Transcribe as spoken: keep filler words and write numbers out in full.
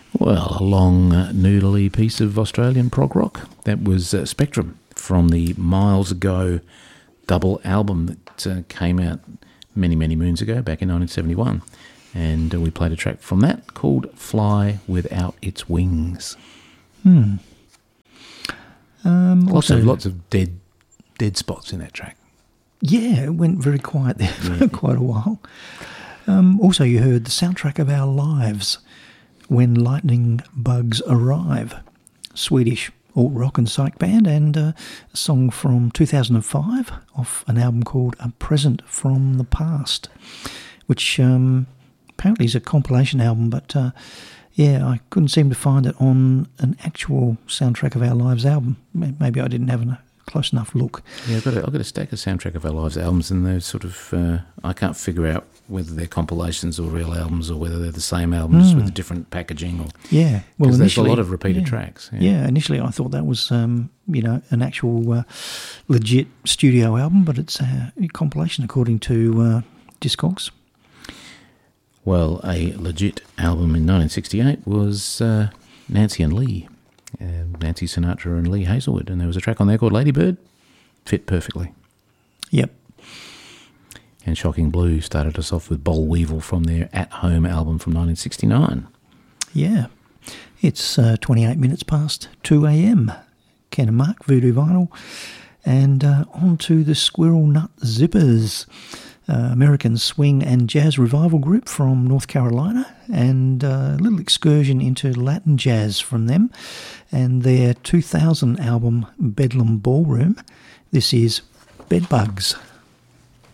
Well, a long, uh, noodly piece of Australian prog rock. That was uh, Spectrum from the Miles Ago double album that uh, came out many, many moons ago, back in nineteen seventy-one. And uh, we played a track from that called Fly Without Its Wings. Hmm. Um, lots also, of lots of dead dead spots in that track. Yeah, it went very quiet there for Yeah. quite a while. Um, also, you heard the soundtrack of our lives, When Lightning Bugs Arrive, Swedish alt rock and psych band, and uh, a song from two thousand five off an album called A Present from the Past, which um, apparently is a compilation album, but uh, yeah, I couldn't seem to find it on an actual Soundtrack of Our Lives album. Maybe I didn't have a close enough look. Yeah, I've got a, I've got a stack of Soundtrack of Our Lives albums, and they're sort of, uh, I can't figure out whether they're compilations or real albums, or whether they're the same albums Mm. with different packaging. Or Yeah, well, because there's a initially, lot of repeated yeah. tracks. Yeah. initially I thought that was, um, you know, an actual uh, legit studio album, but it's a, a compilation according to uh, Discogs. Well, a legit album in nineteen sixty-eight was uh, Nancy and Lee, uh, Nancy Sinatra and Lee Hazelwood, and there was a track on there called Ladybird, fit perfectly. Yep. And Shocking Blue started us off with Boll Weevil from their At Home album from nineteen sixty-nine. Yeah. It's uh, twenty-eight minutes past two a.m. Ken and Mark, Voodoo Vinyl. And uh, on to the Squirrel Nut Zippers, uh, American swing and jazz revival group from North Carolina, and uh, a little excursion into Latin jazz from them, and their two thousand album Bedlam Ballroom. This is Bedbugs.